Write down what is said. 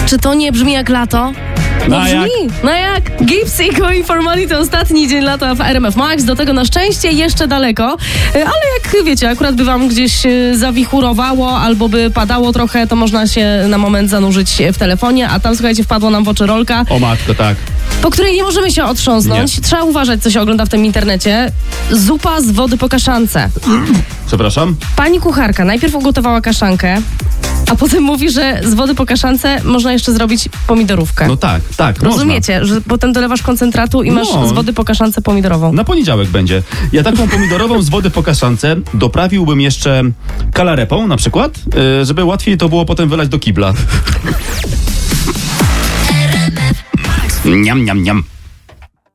Czy to nie brzmi jak lato? No brzmi. No jak? Gibbs i Going for Money to ostatni dzień lata w RMF Max. Do tego na szczęście jeszcze daleko. Ale jak wiecie, akurat by wam gdzieś zawichurowało albo by padało trochę, to można się na moment zanurzyć w telefonie, a tam, słuchajcie, wpadła nam w oczy rolka. O matko, tak. Po której nie możemy się otrząsnąć. Nie. Trzeba uważać, co się ogląda w tym internecie. Zupa z wody po kaszance. Przepraszam? Pani kucharka najpierw ugotowała kaszankę, a potem mówi, że z wody po kaszance można jeszcze zrobić pomidorówkę. No tak, Rozumiecie, że potem dolewasz koncentratu i masz z wody po kaszance pomidorową. Na poniedziałek będzie. Ja taką pomidorową z wody po kaszance doprawiłbym jeszcze kalarepą na przykład, żeby łatwiej to było potem wylać do kibla. Niam, niam, niam.